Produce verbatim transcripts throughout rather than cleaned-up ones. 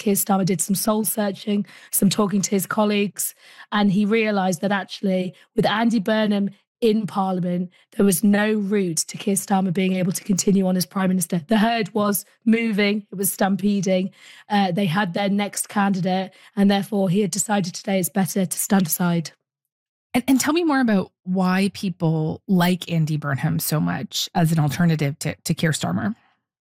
Keir Starmer did some soul searching, some talking to his colleagues, and he realised that actually with Andy Burnham in Parliament, there was no route to Keir Starmer being able to continue on as Prime Minister. The herd was moving, it was stampeding. Uh, they had their next candidate, and therefore he had decided today it's better to stand aside. And, and tell me more about why people like Andy Burnham so much as an alternative to, to Keir Starmer.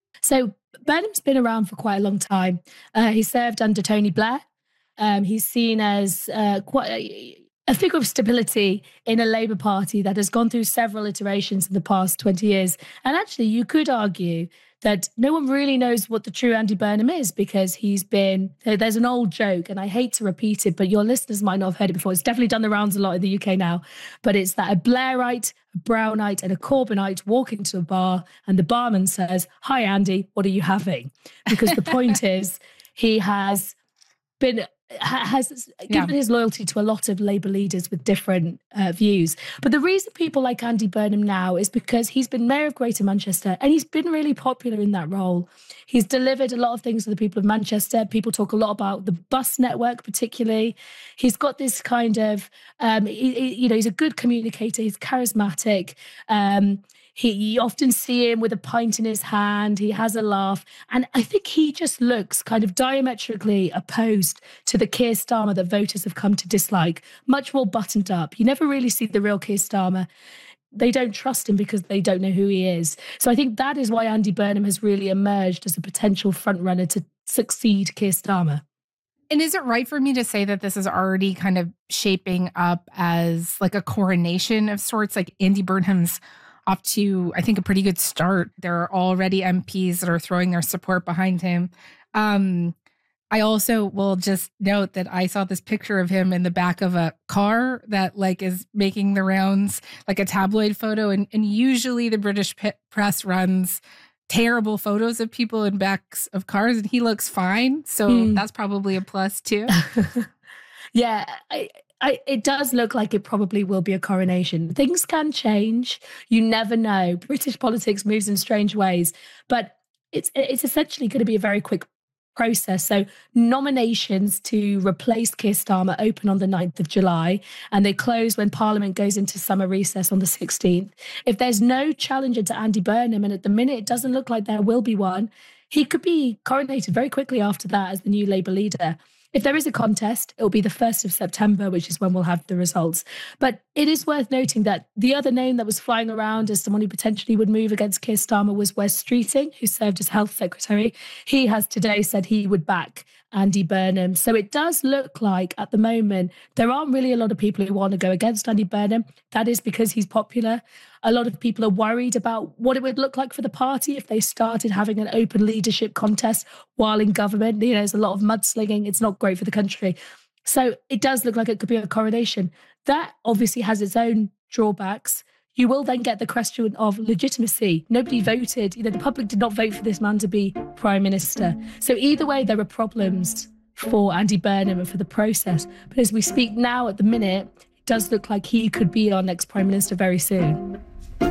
So Burnham's been around for quite a long time. Uh, he served under Tony Blair. Um, he's seen as uh, quite a, a figure of stability in a Labour Party that has gone through several iterations in the past twenty years. And actually, you could argue that no one really knows what the true Andy Burnham is, because he's been, there's an old joke, and I hate to repeat it, but your listeners might not have heard it before. It's definitely done the rounds a lot in the U K now, but it's that a Blairite, a Brownite and a Corbynite walk into a bar and the barman says, "Hi, Andy, what are you having?" Because the point is, he has been has given yeah. his loyalty to a lot of Labour leaders with different uh, views. But the reason people like Andy Burnham now is because he's been Mayor of Greater Manchester and he's been really popular in that role. He's delivered a lot of things for the people of Manchester. People talk a lot about the bus network particularly. He's got this kind of, um, he, he, you know, he's a good communicator. He's charismatic. Um, He, you often see him with a pint in his hand. He has a laugh. And I think he just looks kind of diametrically opposed to the Keir Starmer that voters have come to dislike. Much more buttoned up. You never really see the real Keir Starmer. They don't trust him because they don't know who he is. So I think that is why Andy Burnham has really emerged as a potential frontrunner to succeed Keir Starmer. And is it right for me to say that this is already kind of shaping up as like a coronation of sorts? Like Andy Burnham's off to, I think, a pretty good start. There are already M Ps that are throwing their support behind him. Um, I also will just note that I saw this picture of him in the back of a car that like is making the rounds, like a tabloid photo. And, and usually the British p- press runs terrible photos of people in backs of cars, and he looks fine. So mm. that's probably a plus too. yeah, I, I, it does look like it probably will be a coronation. Things can change. You never know. British politics moves in strange ways, but it's it's essentially going to be a very quick process. So nominations to replace Keir Starmer open on the ninth of July and they close when Parliament goes into summer recess on the sixteenth. If there's no challenger to Andy Burnham, and at the minute it doesn't look like there will be one, he could be coronated very quickly after that as the new Labour leader. If there is a contest, it'll be the first of September, which is when we'll have the results. But it is worth noting that the other name that was flying around as someone who potentially would move against Keir Starmer was Wes Streeting, who served as Health Secretary. He has today said he would back Andy Burnham. So it does look like at the moment, there aren't really a lot of people who want to go against Andy Burnham. That is because he's popular. A lot of people are worried about what it would look like for the party if they started having an open leadership contest while in government. You know, there's a lot of mudslinging. It's not great for the country. So it does look like it could be a coronation. That obviously has its own drawbacks. You will then get the question of legitimacy. Nobody voted. You know, the public did not vote for this man to be Prime Minister. So either way, there are problems for Andy Burnham and for the process. But as we speak now at the minute, it does look like he could be our next Prime Minister very soon.